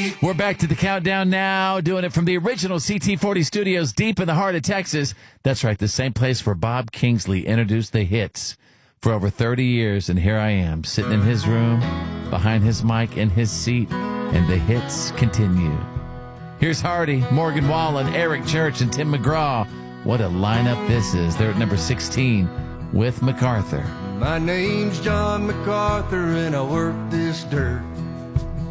We're back to the countdown now, doing it from the original CT40 studios deep in the heart of Texas. That's right, the same place where Bob Kingsley introduced the hits for over 30 years. And here I am, sitting in his room, behind his mic in his seat, and the hits continue. Here's Hardy, Morgan Wallen, Eric Church, and Tim McGraw. What a lineup this is. They're at number 16 with MacArthur. My name's John MacArthur and I work this dirt.